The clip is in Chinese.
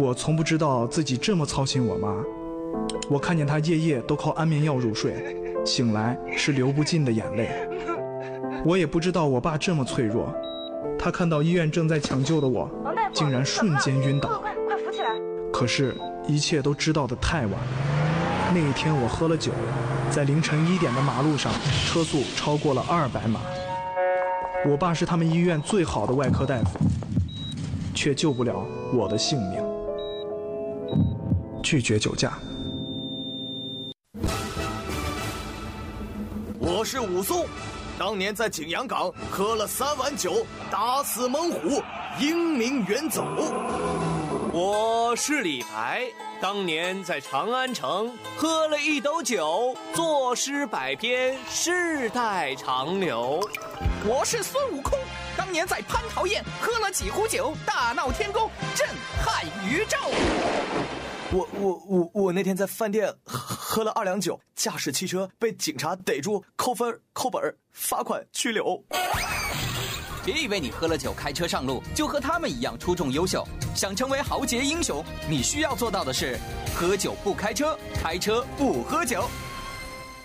我从不知道自己这么操心我妈。我看见她夜夜都靠安眠药入睡，醒来是流不尽的眼泪。我也不知道我爸这么脆弱，他看到医院正在抢救的我，竟然瞬间晕倒。 快扶起来！ 可是，一切都知道得太晚。那一天我喝了酒，在凌晨1点的马路上，车速超过了200码。我爸是他们医院最好的外科大夫，却救不了我的性命。拒绝酒驾。 我是武松，当年在景阳冈喝了3碗酒，打死猛虎，英名远走。 我是李白，当年在长安城喝了1斗酒，作诗百篇，世代长流。 我是孙悟空，当年在蟠桃宴喝了几壶酒，大闹天宫，震撼宇宙。 我那天在饭店喝了2两酒，驾驶汽车被警察逮住，扣分、扣本、罚款、拘留。 别以为你喝了酒开车上路就和他们一样出众优秀，想成为豪杰英雄，你需要做到的是：喝酒不开车，开车不喝酒。